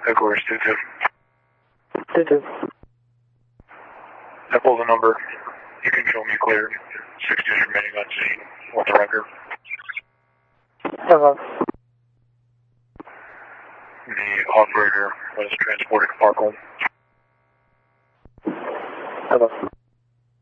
Headquarters 2-2. 2-2. I pulled the number. You can show me clear. 6 days remaining on scene. What's the record? Hello. The operator was transported to Park Home. Hello.